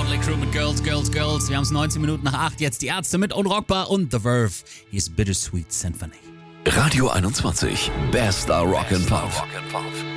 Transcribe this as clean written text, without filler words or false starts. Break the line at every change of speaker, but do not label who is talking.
Motley Crue mit Girls, Girls, Girls. Wir haben es 19 Minuten nach 8. Jetzt die Ärzte mit Unrockbar und The Verve. Hier ist Bittersweet Symphony.
Radio 21. Bester Rock and Pop.